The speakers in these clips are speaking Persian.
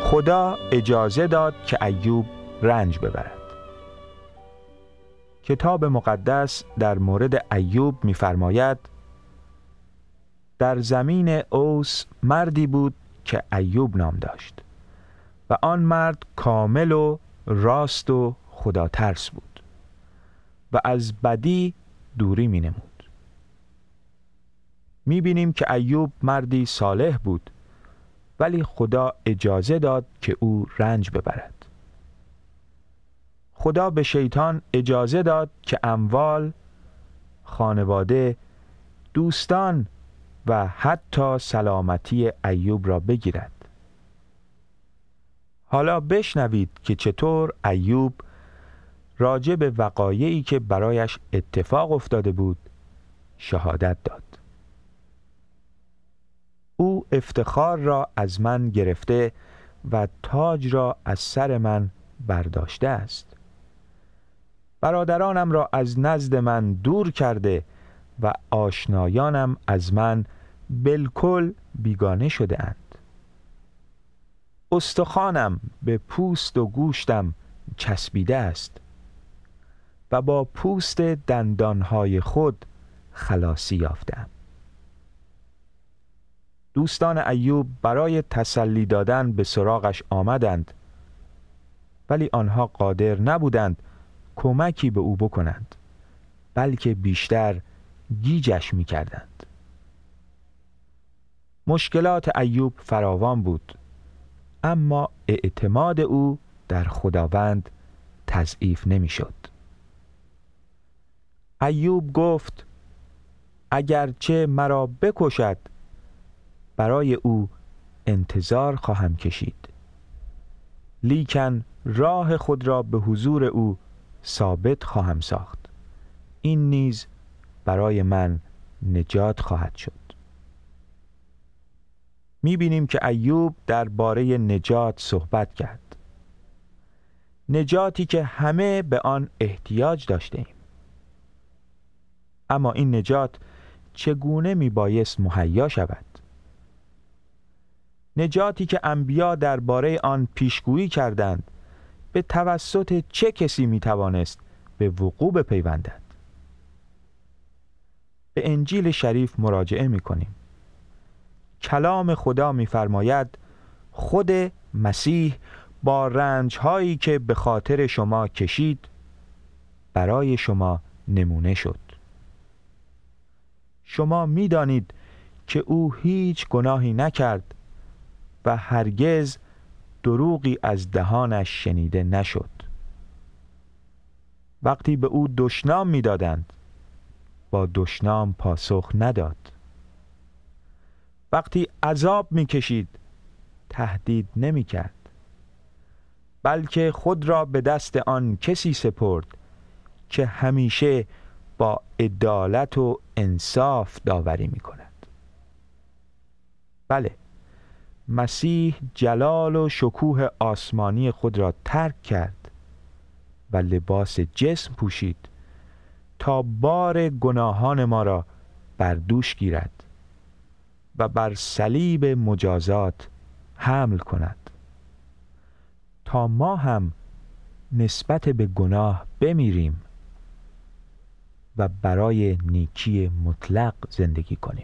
خدا اجازه داد که ایوب رنج ببرد. کتاب مقدس در مورد ایوب می‌فرماید در زمین اوس مردی بود که ایوب نام داشت و آن مرد کامل و راست و خدا ترس بود و از بدی دوری می‌نمود. می‌بینیم که ایوب مردی صالح بود، ولی خدا اجازه داد که او رنج ببرد. خدا به شیطان اجازه داد که اموال، خانواده، دوستان و حتی سلامتی ایوب را بگیرد. حالا بشنوید که چطور ایوب راجع به وقایعی که برایش اتفاق افتاده بود شهادت داد. او افتخار را از من گرفته و تاج را از سر من برداشته است. برادرانم را از نزد من دور کرده و آشنایانم از من بالکل بیگانه شده اند. استخوانم به پوست و گوشتم چسبیده است و با پوست دندانهای خود خلاصی یافتم. دوستان ایوب برای تسلی دادن به سراغش آمدند، ولی آنها قادر نبودند کمکی به او بکنند، بلکه بیشتر گیجش می‌کردند. مشکلات ایوب فراوان بود، اما اعتماد او در خداوند تضعیف نمی‌شد. ایوب گفت اگرچه مرا بکشد برای او انتظار خواهم کشید، لیکن راه خود را به حضور او ثابت خواهم ساخت. این نیز برای من نجات خواهد شد. می‌بینیم که ایوب درباره نجات صحبت کرد. نجاتی که همه به آن احتیاج داشتیم. اما این نجات چگونه میبایست مهیا شود؟ نجاتی که انبیا درباره آن پیشگویی کردند، به توسط چه کسی میتوانست به وقوع بپیوندد؟ به انجیل شریف مراجعه میکنیم. کلام خدا میفرماید خود مسیح با رنج‌هایی که به خاطر شما کشید برای شما نمونه شد. شما میدانید که او هیچ گناهی نکرد و هرگز دروغی از دهانش شنیده نشد. وقتی به او دشنام میدادند، با دشنام پاسخ نداد. وقتی عذاب میکشید، تهدید نمیکرد، بلکه خود را به دست آن کسی سپرد که همیشه با عدالت و انصاف داوری میکند. بله، مسیح جلال و شکوه آسمانی خود را ترک کرد و لباس جسم پوشید تا بار گناهان ما را بر دوش گیرد و بر صلیب مجازات حمل کند تا ما هم نسبت به گناه بمیریم و برای نیکی مطلق زندگی کنیم.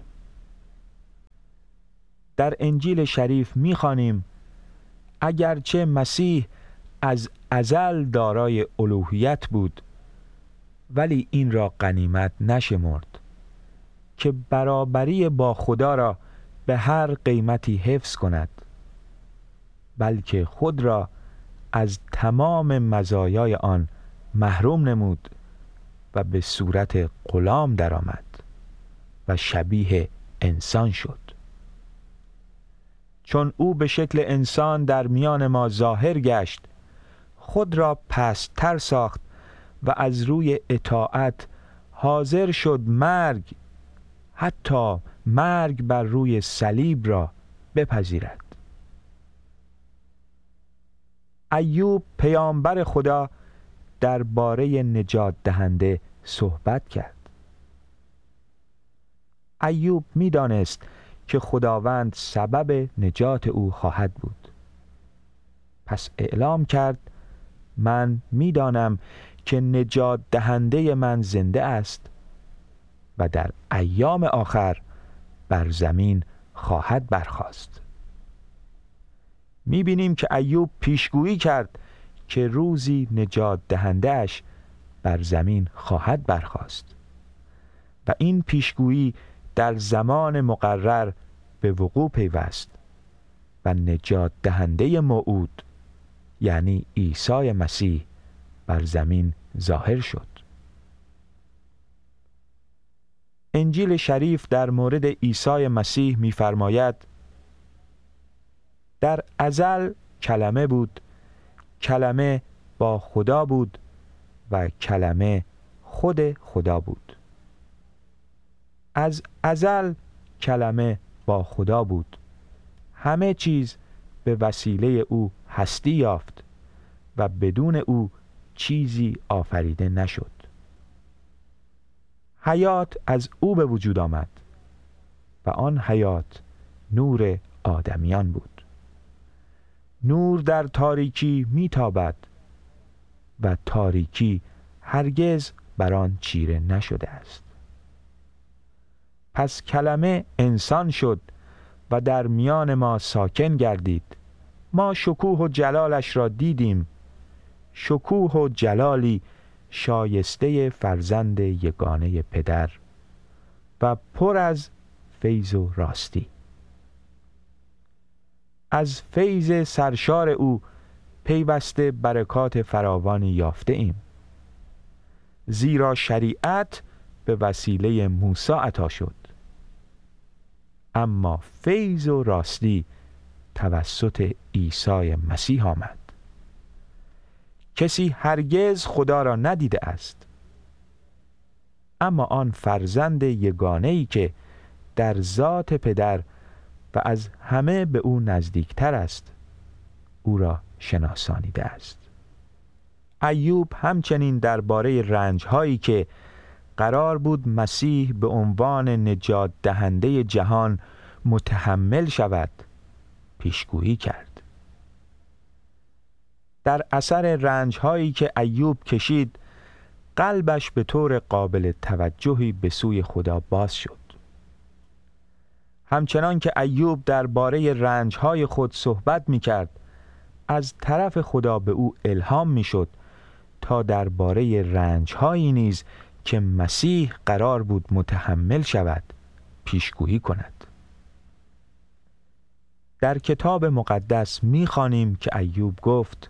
در انجیل شریف می‌خوانیم اگرچه مسیح از ازل دارای الوهیت بود، ولی این را غنیمت نشمرد که برابری با خدا را به هر قیمتی حفظ کند، بلکه خود را از تمام مزایای آن محروم نمود و به صورت غلام درآمد و شبیه انسان شد. چون او به شکل انسان در میان ما ظاهر گشت، خود را پست‌تر ساخت و از روی اطاعت حاضر شد مرگ، حتی مرگ بر روی صلیب را بپذیرد. ایوب پیامبر خدا درباره نجات دهنده صحبت کرد. ایوب می‌دانست که خداوند سبب نجات او خواهد بود. پس اعلام کرد من می‌دانم که نجات دهنده من زنده است و در ایام آخر بر زمین خواهد برخاست. می‌بینیم که ایوب پیشگویی کرد که روزی نجات دهنده‌اش بر زمین خواهد برخاست و این پیشگویی در زمان مقرر به وقوع پیوست و نجات دهنده موعود یعنی عیسی مسیح بر زمین ظاهر شد. انجیل شریف در مورد عیسی مسیح می‌فرماید در ازل کلمه بود، کلمه با خدا بود و کلمه خود خدا بود. از ازل کلمه با خدا بود. همه چیز به وسیله او هستی یافت و بدون او چیزی آفریده نشد. حیات از او به وجود آمد و آن حیات نور آدمیان بود. نور در تاریکی میتابد و تاریکی هرگز بر آن چیره نشده است. پس کلمه انسان شد و در میان ما ساکن گردید. ما شکوه و جلالش را دیدیم، شکوه و جلالی شایسته فرزند یگانه پدر و پر از فیض و راستی. از فیض سرشار او پیوسته برکات فراوانی یافته ایم، زیرا شریعت به وسیله موسی عطا شد، اما فیض و راستی توسط عیسی مسیح آمد. کسی هرگز خدا را ندیده است، اما آن فرزند یگانه‌ای که در ذات پدر و از همه به او نزدیکتر است او را شناسانیده است. ایوب همچنین درباره رنج‌هایی که قرار بود مسیح به عنوان نجات دهنده جهان متحمل شود پیشگویی کرد. در اثر رنج‌هایی که ایوب کشید قلبش به طور قابل توجهی به سوی خدا باز شد. همچنان که ایوب درباره رنج‌های خود صحبت می‌کرد، از طرف خدا به او الهام می‌شد تا درباره رنج‌هایی نیز که مسیح قرار بود متحمل شود پیشگویی کند. در کتاب مقدس می‌خوانیم که ایوب گفت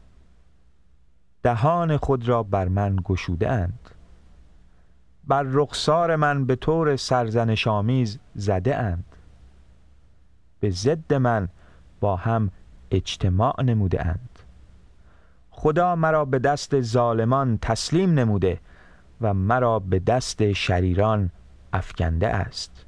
دهان خود را بر من گشوده اند، بر رخسار من به طور سرزنش‌آمیز زده اند، به ضد من با هم اجتماع نموده اند. خدا مرا به دست ظالمان تسلیم نموده و مرا به دست شریران افکنده است.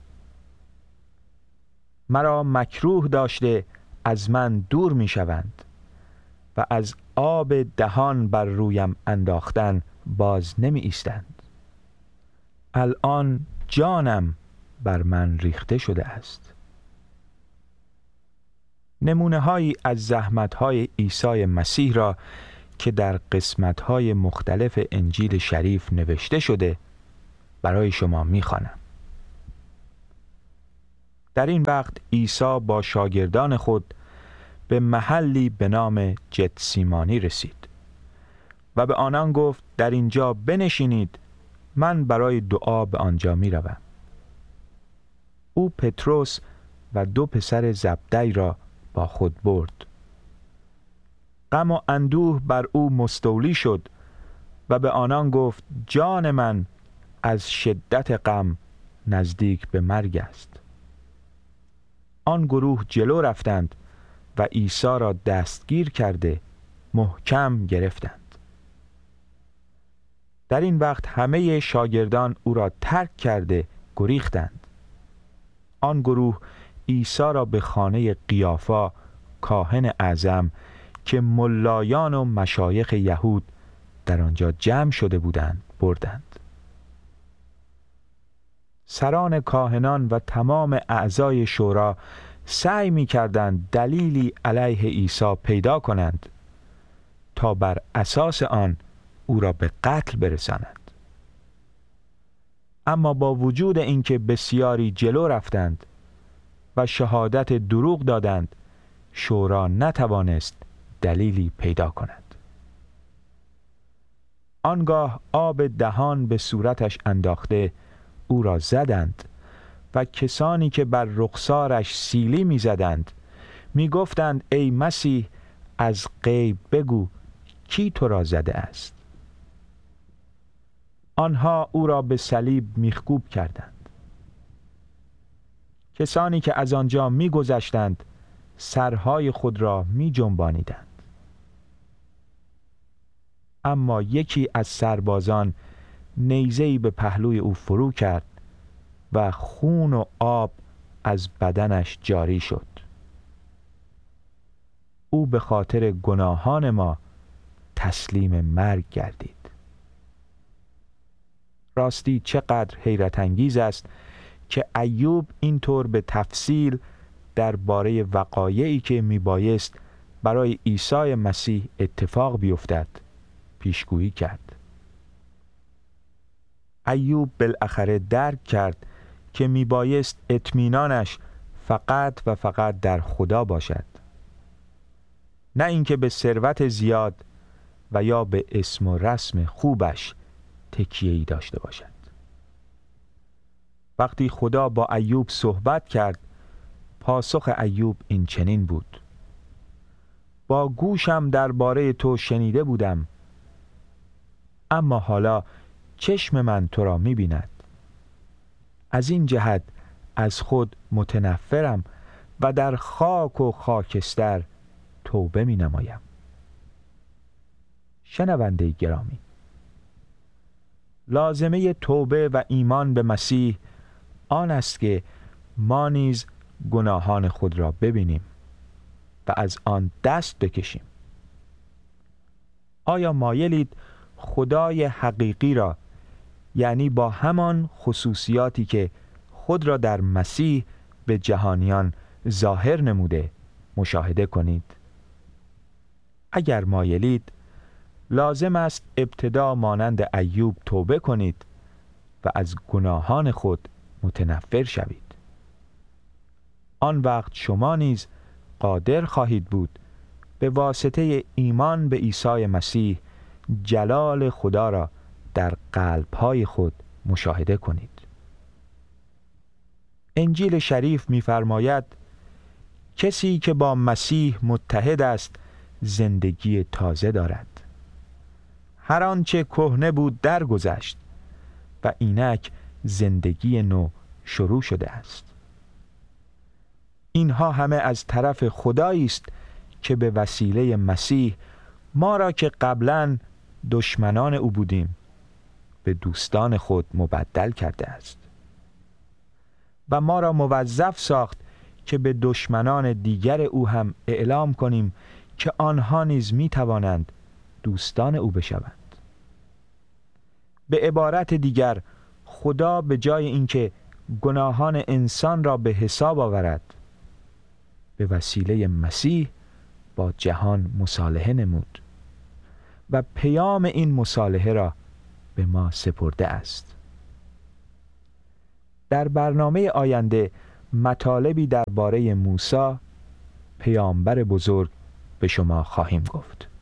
مرا مکروه داشته از من دور می شوند و از آب دهان بر رویم انداختن باز نمی ایستند. الان جانم بر من ریخته شده است. نمونه هایی از زحمت های عیسی مسیح را که در قسمت های مختلف انجیل شریف نوشته شده برای شما می‌خوانم. در این وقت عیسی با شاگردان خود به محلی به نام جتسیمانی رسید و به آنان گفت در اینجا بنشینید، من برای دعا به آنجا می روم. او پتروس و 2 پسر زبدی را با خود برد. غم و اندوه بر او مستولی شد و به آنان گفت جان من از شدت غم نزدیک به مرگ است. آن گروه جلو رفتند و عیسی را دستگیر کرده محکم گرفتند. در این وقت همه شاگردان او را ترک کرده گریختند. آن گروه عیسی را به خانه قیافا کاهن اعظم که ملایان و مشایخ یهود در آنجا جمع شده بودند بردند. سران کاهنان و تمام اعضای شورا سعی می کردند دلیلی علیه عیسی پیدا کنند تا بر اساس آن او را به قتل برسانند. اما با وجود اینکه بسیاری جلو رفتند و شهادت دروغ دادند، شورا نتوانست دلیلی پیدا کند. آنگاه آب دهان به صورتش انداخته او را زدند و کسانی که بر رخسارش سیلی می زدند می گفتند ای مسیح از غیب بگو کی تو را زده است. آنها او را به صلیب میخکوب کردند. کسانی که از آنجا می گذشتند سرهای خود را می جنبانیدند. اما یکی از سربازان نیزه‌ای به پهلوی او فرو کرد و خون و آب از بدنش جاری شد. او به خاطر گناهان ما تسلیم مرگ گردید. راستی چقدر حیرت انگیز است که ایوب اینطور به تفصیل درباره وقایعی که میبایست برای عیسی مسیح اتفاق بیفتد پیشگویی کرد. ایوب بالاخره درک کرد که میبایست اطمینانش فقط و فقط در خدا باشد، نه اینکه به ثروت زیاد و یا به اسم و رسم خوبش تکیه‌ای داشته باشد. وقتی خدا با ایوب صحبت کرد، پاسخ ایوب این چنین بود: با گوشم درباره تو شنیده بودم، اما حالا چشم من تو را می‌بیند. از این جهت از خود متنفرم و در خاک و خاکستر توبه می‌نمایم. شنونده گرامی، لازمه توبه و ایمان به مسیح آن است که ما نیز گناهان خود را ببینیم و از آن دست بکشیم. آیا مایلید خدای حقیقی را، یعنی با همان خصوصیاتی که خود را در مسیح به جهانیان ظاهر نموده مشاهده کنید؟ اگر مایلید، لازم است ابتدا مانند ایوب توبه کنید و از گناهان خود متنفر شوید. آن وقت شما نیز قادر خواهید بود به واسطه ایمان به عیسی مسیح جلال خدا را در قلب‌های خود مشاهده کنید. انجیل شریف می‌فرماید کسی که با مسیح متحد است زندگی تازه دارد. هر آنچه کهنه بود درگذشت و اینک زندگی نو شروع شده است. اینها همه از طرف خدایی است که به وسیله مسیح ما را که قبلاً دشمنان او بودیم به دوستان خود مبدل کرده است و ما را موظف ساخت که به دشمنان دیگر او هم اعلام کنیم که آنها نیز می توانند دوستان او بشوند. به عبارت دیگر، خدا به جای اینکه گناهان انسان را به حساب آورد، به وسیله مسیح با جهان مصالحه نمود و پیام این مصالحه را به ما سپرده است. در برنامه آینده مطالبی درباره موسی پیامبر بزرگ به شما خواهیم گفت.